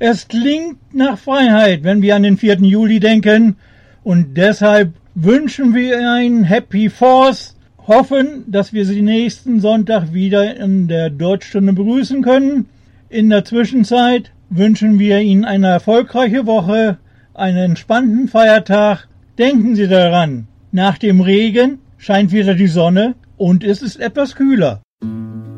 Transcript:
Es klingt nach Freiheit, wenn wir an den 4. Juli denken. Und deshalb wünschen wir ein Happy Fourth, hoffen, dass wir Sie nächsten Sonntag wieder in der Deutschstunde begrüßen können. In der Zwischenzeit wünschen wir Ihnen eine erfolgreiche Woche, einen entspannten Feiertag. Denken Sie daran, nach dem Regen scheint wieder die Sonne und es ist etwas kühler.